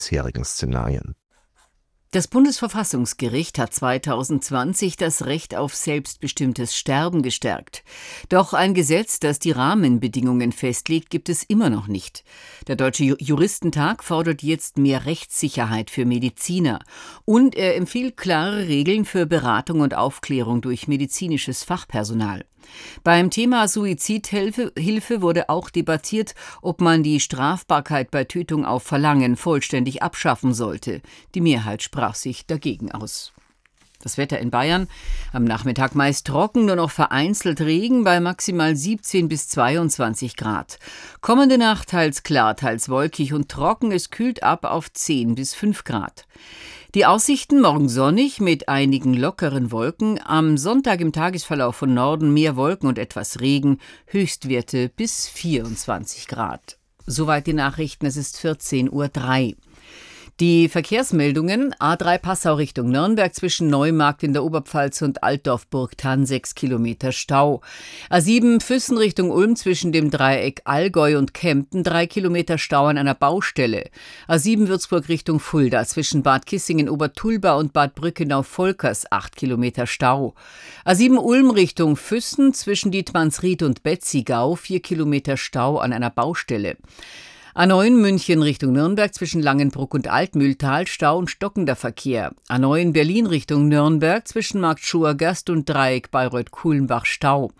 bisherigen Szenarien. Das Bundesverfassungsgericht hat 2020 das Recht auf selbstbestimmtes Sterben gestärkt. Doch ein Gesetz, das die Rahmenbedingungen festlegt, gibt es immer noch nicht. Der Deutsche Juristentag fordert jetzt mehr Rechtssicherheit für Mediziner. Und er empfiehlt klare Regeln für Beratung und Aufklärung durch medizinisches Fachpersonal. Beim Thema Suizidhilfe wurde auch debattiert, ob man die Strafbarkeit bei Tötung auf Verlangen vollständig abschaffen sollte. Die Mehrheit sprach sich dagegen aus. Das Wetter in Bayern: am Nachmittag meist trocken, nur noch vereinzelt Regen bei maximal 17 bis 22 Grad. Kommende Nacht teils klar, teils wolkig und trocken, es kühlt ab auf 10 bis 5 Grad. Die Aussichten: morgen sonnig mit einigen lockeren Wolken, am Sonntag im Tagesverlauf von Norden mehr Wolken und etwas Regen, Höchstwerte bis 24 Grad. Soweit die Nachrichten, es ist 14:03 Uhr. Die Verkehrsmeldungen: A3 Passau Richtung Nürnberg zwischen Neumarkt in der Oberpfalz und Altdorf-Burgthann 6 Kilometer Stau. A7 Füssen Richtung Ulm zwischen dem Dreieck Allgäu und Kempten 3 Kilometer Stau an einer Baustelle. A7 Würzburg Richtung Fulda zwischen Bad Kissingen-Obertulba und Bad Brückenau-Volkers 8 Kilometer Stau. A7 Ulm Richtung Füssen zwischen Dietmannsried und Betzigau 4 Kilometer Stau an einer Baustelle. A9 München Richtung Nürnberg zwischen Langenbruck und Altmühltal Stau und stockender Verkehr. A9 Berlin Richtung Nürnberg zwischen Marktschur-Gerst und Dreieck Bayreuth-Kuhlenbach Stau.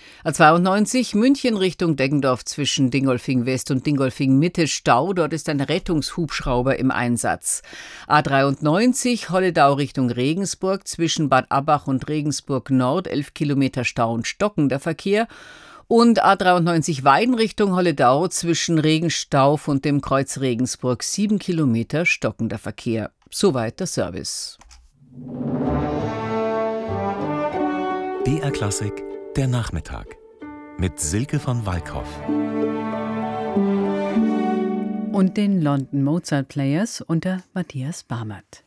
A92 München Richtung Deggendorf zwischen Dingolfing West und Dingolfing Mitte Stau, dort ist ein Rettungshubschrauber im Einsatz. A93 Holledau Richtung Regensburg zwischen Bad Abbach und Regensburg Nord 11 Kilometer Stau und stockender Verkehr. Und A93 Weiden Richtung Holledau zwischen Regenstauf und dem Kreuz Regensburg 7 Kilometer stockender Verkehr. Soweit der Service. BR Klassik, der Nachmittag. Mit Silke von Walkhoff. Und den London Mozart Players unter Matthias Barmert.